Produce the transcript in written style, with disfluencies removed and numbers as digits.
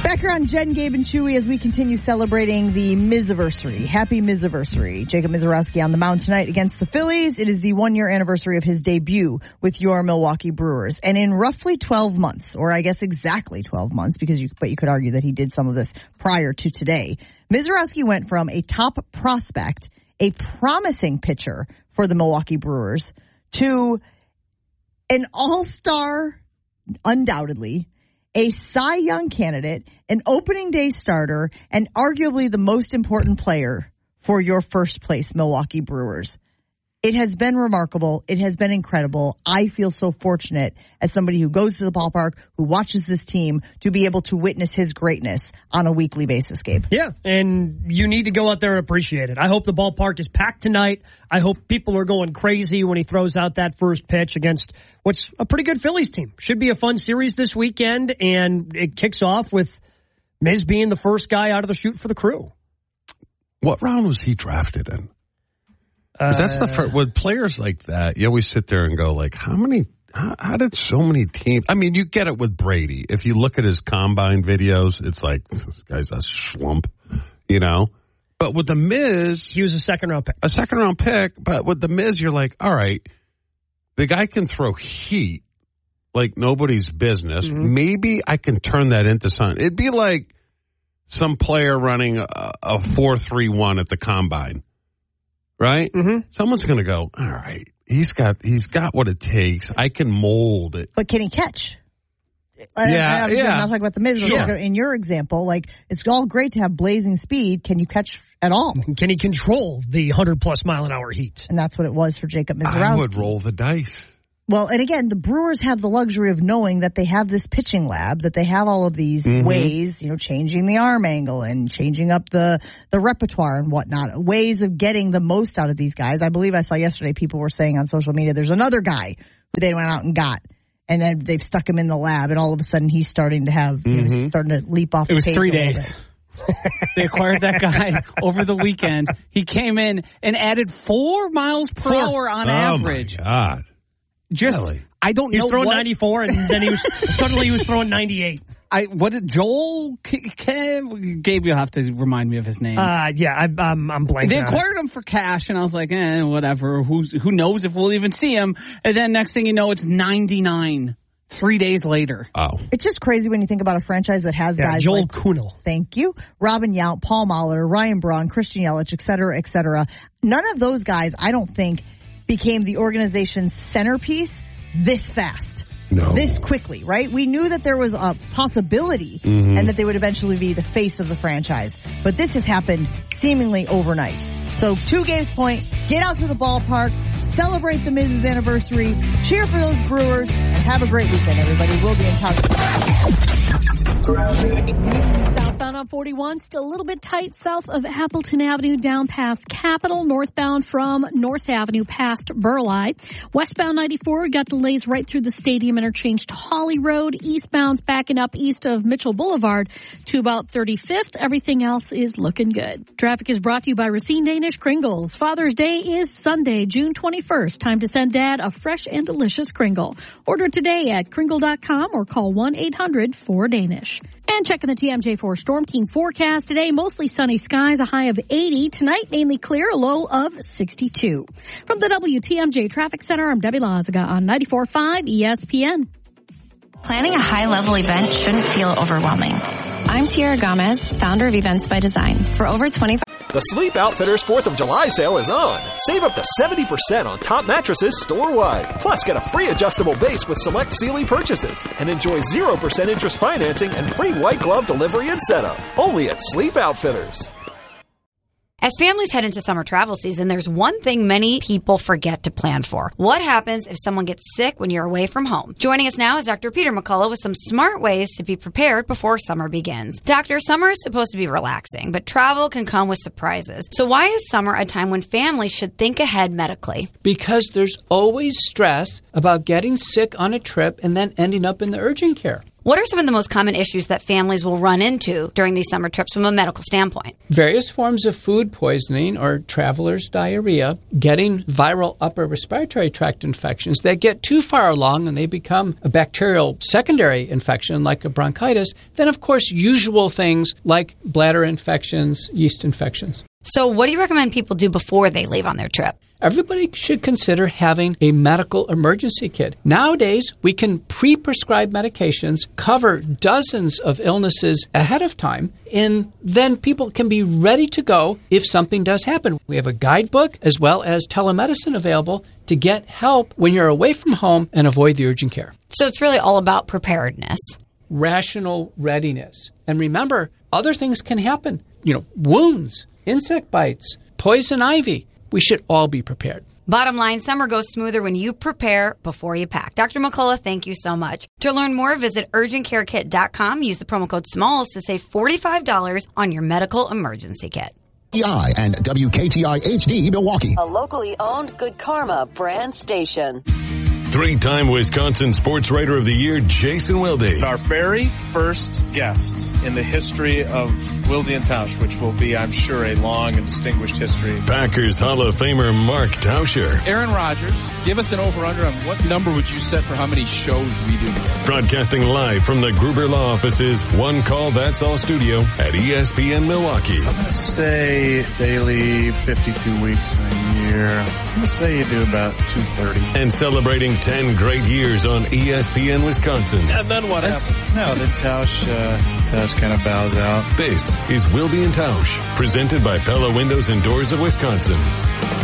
Back here on Jen, Gabe, and Chewy as we continue celebrating the Miz-iversary. Happy Miz-iversary. Jacob Misiorowski on the mound tonight against the Phillies. It is the 1-year anniversary of his debut with your Milwaukee Brewers. And in roughly 12 months, or I guess exactly 12 months, but you could argue that he did some of this prior to today, Misiorowski went from a top prospect, a promising pitcher for the Milwaukee Brewers, to an all-star, undoubtedly, a Cy Young candidate, an opening day starter, and arguably the most important player for your first place Milwaukee Brewers. It has been remarkable. It has been incredible. I feel so fortunate as somebody who goes to the ballpark, who watches this team, to be able to witness his greatness on a weekly basis, Gabe. Yeah, and you need to go out there and appreciate it. I hope the ballpark is packed tonight. I hope people are going crazy when he throws out that first pitch against what's a pretty good Phillies team. Should be a fun series this weekend, and it kicks off with Miz being the first guy out of the chute for the Crew. What round was he drafted in? Because that's the first, with players like that, you always sit there and go, like, how did so many teams? I mean, you get it with Brady. If you look at his combine videos, it's like, this guy's a schlump, you know? But with the Miz, he was a second-round pick. But with the Miz, you're like, all right, the guy can throw heat like nobody's business. Mm-hmm. Maybe I can turn that into something. It'd be like some player running a 4.31 at the combine. Right? Mm-hmm. Someone's going to go, all right, he's got what it takes. I can mold it. But can he catch? I'm not talking about the Miz. In your example, like, it's all great to have blazing speed. Can you catch at all? Can he control the 100-plus mile-an-hour heat? And that's what it was for Jacob Misiorowski. I would roll the dice. Well, and again, the Brewers have the luxury of knowing that they have this pitching lab, that they have all of these ways, changing the arm angle and changing up the repertoire and whatnot, ways of getting the most out of these guys. I believe I saw yesterday people were saying on social media there's another guy who they went out and got, and then they've stuck him in the lab, and all of a sudden he's starting to have, starting to leap off the page. It was 3 days. They acquired that guy over the weekend. He came in and added 4 miles per hour on average. Oh, my God. Really? I don't know. He was throwing 94, and then he was throwing 98. What did Joel Gabe? You'll have to remind me of his name. I'm blanking. They acquired him for cash, and I was like, whatever. Who knows if we'll even see him? And then next thing you know, it's 99. 3 days later. Oh. It's just crazy when you think about a franchise that has guys Joel like Kuhnel. Thank you. Robin Yount, Paul Mahler, Ryan Braun, Christian Yelich, et cetera, et cetera. None of those guys, I don't think, became the organization's centerpiece this fast. No. This quickly, right? We knew that there was a possibility and that they would eventually be the face of the franchise. But this has happened seemingly overnight. So, to Gabe's point, get out to the ballpark, celebrate the Miz's anniversary, cheer for those Brewers, and have a great weekend, everybody. We'll be in touch. Southbound on 41, still a little bit tight south of Appleton Avenue down past Capitol, northbound from North Avenue past Burleigh. Westbound 94 got delays right through the Stadium Interchange to Hawley Road. Eastbound's backing up east of Mitchell Boulevard to about 35th. Everything else is looking good. Traffic is brought to you by Racine Danish Kringles. Father's Day is Sunday, June 21st. Time to send Dad a fresh and delicious Kringle. Order today at Kringle.com or call 1-800-4DANISH. And checking the TMJ4 Storm Team forecast today, mostly sunny skies, a high of 80. Tonight, mainly clear, a low of 62. From the WTMJ Traffic Center, I'm Debbie Lazaga on 94.5 ESPN. Planning a high-level event shouldn't feel overwhelming. I'm Tiara Gomez, founder of Events by Design. For over 25... The Sleep Outfitters 4th of July sale is on. Save up to 70% on top mattresses store-wide. Plus, get a free adjustable base with select Sealy purchases. And enjoy 0% interest financing and free white glove delivery and setup. Only at Sleep Outfitters. As families head into summer travel season, there's one thing many people forget to plan for. What happens if someone gets sick when you're away from home? Joining us now is Dr. Peter McCullough with some smart ways to be prepared before summer begins. Doctor, summer is supposed to be relaxing, but travel can come with surprises. So why is summer a time when families should think ahead medically? Because there's always stress about getting sick on a trip and then ending up in the urgent care. What are some of the most common issues that families will run into during these summer trips from a medical standpoint? Various forms of food poisoning or traveler's diarrhea, getting viral upper respiratory tract infections that get too far along and they become a bacterial secondary infection like a bronchitis. Then, of course, usual things like bladder infections, yeast infections. So what do you recommend people do before they leave on their trip? Everybody should consider having a medical emergency kit. Nowadays, we can pre-prescribe medications, cover dozens of illnesses ahead of time, and then people can be ready to go if something does happen. We have a guidebook as well as telemedicine available to get help when you're away from home and avoid the urgent care. So it's really all about preparedness. Rational readiness. And remember, other things can happen. Wounds, insect bites, poison ivy. We should all be prepared. Bottom line, summer goes smoother when you prepare before you pack. Dr. McCullough, thank you so much. To learn more, visit urgentcarekit.com. Use the promo code SMALLS to save $45 on your medical emergency kit. And WKTI HD Milwaukee. A locally owned Good Karma brand station. Three-time Wisconsin Sports Writer of the Year, Jason Wilde. Our very first guest in the history of Wilde and Tausch, which will be, I'm sure, a long and distinguished history. Packers Hall of Famer Mark Tauscher. Aaron Rodgers, give us an over-under on what number would you set for how many shows we do together? Broadcasting live from the Gruber Law Offices, One Call That's All studio at ESPN Milwaukee. I'm going to say daily 52 weeks a year. I'm going to say you do about 230. And celebrating 10 great years on ESPN Wisconsin. And then what happens? No, then Tausch kind of bows out. This is Wilde and Tausch, presented by Pella Windows and Doors of Wisconsin.